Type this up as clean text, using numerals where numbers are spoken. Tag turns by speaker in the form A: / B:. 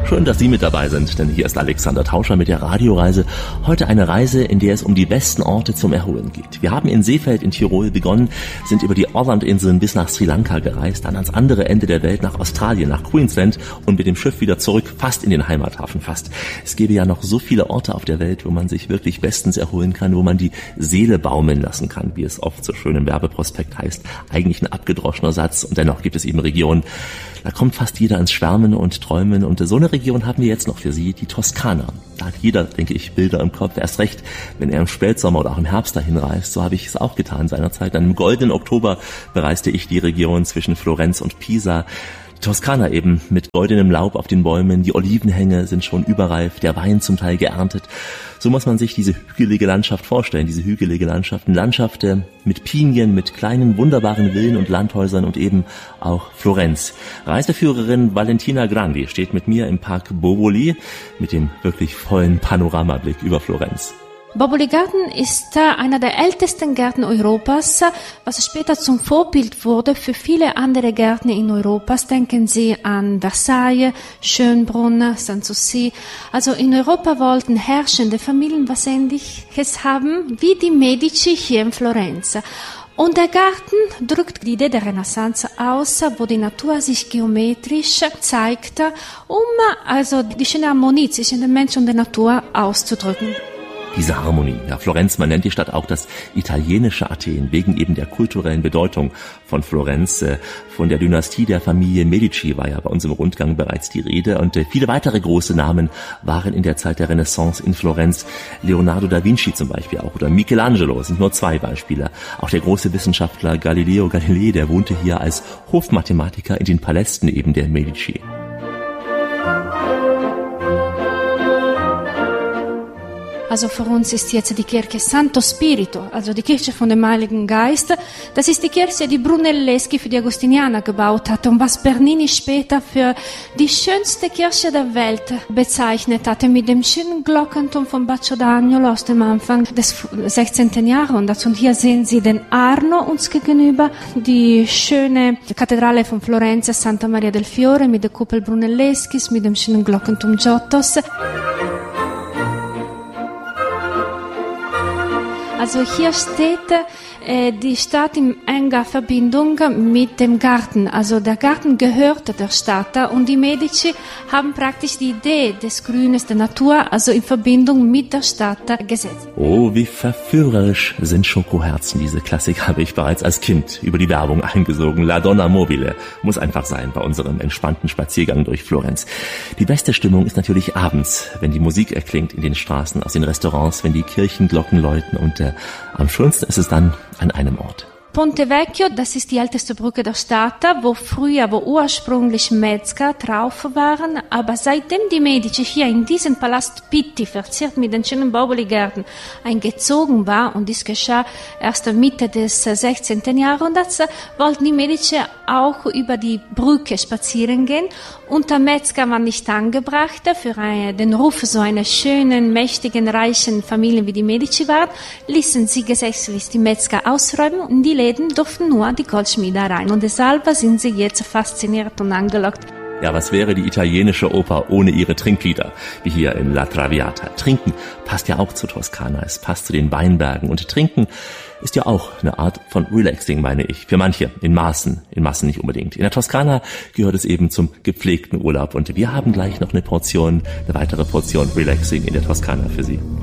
A: Schön, dass Sie mit dabei sind, denn hier ist Alexander Tauscher mit der Radioreise. Heute eine Reise, in der es um die besten Orte zum Erholen geht. Wir haben in Seefeld in Tirol begonnen, sind über die Orland-Inseln bis nach Sri Lanka gereist, dann ans andere Ende der Welt nach Australien, nach Queensland und mit dem Schiff wieder zurück, fast in den Heimathafen, fast. Es gäbe ja noch so viele Orte auf der Welt, wo man sich wirklich bestens erholen kann, wo man die Seele baumeln lassen kann, wie es oft so schön im Werbeprospekt heißt. Eigentlich ein abgedroschener Satz und dennoch gibt es eben Regionen, da kommt fast jeder ins Schwärmen und Träumen und so eine Region haben wir jetzt noch für Sie, die Toskana. Da hat jeder, denke ich, Bilder im Kopf, erst recht, wenn er im Spätsommer oder auch im Herbst dahin reist. So habe ich es auch getan seinerzeit. Dann im goldenen Oktober bereiste ich die Region zwischen Florenz und Pisa. Die Toskana eben mit goldenem Laub auf den Bäumen, die Olivenhänge sind schon überreif, der Wein zum Teil geerntet. So muss man sich diese hügelige Landschaft vorstellen, diese hügelige Landschaft, eine Landschaft mit Pinien, mit kleinen wunderbaren Villen und Landhäusern und eben auch Florenz. Reiseführerin Valentina Grandi steht mit mir im Park Boboli mit dem wirklich vollen Panoramablick über Florenz.
B: Boboli-Garten ist einer der ältesten Gärten Europas, was später zum Vorbild wurde für viele andere Gärten in Europa. Denken Sie an Versailles, Schönbrunn, Sanssouci. Also in Europa wollten herrschende Familien was Ähnliches haben wie die Medici hier in Florenz. Und der Garten drückt die Idee der Renaissance aus, wo die Natur sich geometrisch zeigt, um also die schöne Harmonie zwischen dem Menschen und der Natur auszudrücken.
A: Diese Harmonie. Ja, Florenz, man nennt die Stadt auch das italienische Athen, wegen eben der kulturellen Bedeutung von Florenz. Von der Dynastie der Familie Medici war ja bei uns im Rundgang bereits die Rede und viele weitere große Namen waren in der Zeit der Renaissance in Florenz. Leonardo da Vinci zum Beispiel auch oder Michelangelo sind nur zwei Beispiele. Auch der große Wissenschaftler Galileo Galilei, der wohnte hier als Hofmathematiker in den Palästen eben der Medici.
B: Also für uns ist jetzt die Kirche Santo Spirito, also die Kirche von dem Heiligen Geist. Das ist die Kirche, die Brunelleschi für die Agostinianer gebaut hat und was Bernini später für die schönste Kirche der Welt bezeichnet hatte, mit dem schönen Glockenturm von Baccio d'Agnolo aus dem Anfang des 16. Jahrhunderts. Und hier sehen Sie den Arno uns gegenüber, die schöne Kathedrale von Florenz, Santa Maria del Fiore mit der Kuppel Brunelleschis, mit dem schönen Glockenturm Giottos. Also hier steht die Stadt in enger Verbindung mit dem Garten. Also der Garten gehört der Stadt und die Medici haben praktisch die Idee des Grünes, der Natur, also in Verbindung mit der Stadt gesetzt.
A: Oh, wie verführerisch sind Schokoherzen. Diese Klassik habe ich bereits als Kind über die Werbung eingesogen. La Donna Mobile muss einfach sein bei unserem entspannten Spaziergang durch Florenz. Die beste Stimmung ist natürlich abends, wenn die Musik erklingt in den Straßen, aus den Restaurants, wenn die Kirchenglocken läuten und am schönsten ist es dann an einem Ort.
B: Ponte Vecchio, das ist die älteste Brücke der Stadt, wo ursprünglich Metzger drauf waren, aber seitdem die Medici hier in diesen Palast Pitti, verziert mit den schönen Boboli-Gärten, eingezogen war, und dies geschah erst Mitte des 16. Jahrhunderts, wollten die Medici auch über die Brücke spazieren gehen, und der Metzger war nicht angebracht für den Ruf so einer schönen, mächtigen, reichen Familie wie die Medici waren, ließen sie gesetzlich die Metzger ausräumen und die Läden durften nur die Goldschmiede rein. Und deshalb sind sie jetzt fasziniert und angelockt.
A: Ja, was wäre die italienische Oper ohne ihre Trinklieder, wie hier in La Traviata? Trinken passt ja auch zu Toskana, es passt zu den Weinbergen. Und Trinken ist ja auch eine Art von Relaxing, meine ich. Für manche, in Maßen nicht unbedingt. In der Toskana gehört es eben zum gepflegten Urlaub. Und wir haben gleich noch eine weitere Portion Relaxing in der Toskana für Sie.